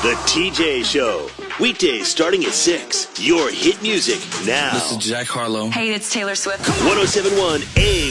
The TJ Show. Weekdays starting at 6. Your hit music now. This is Jack Harlow. Hey, it's Taylor Swift. 1071 AM.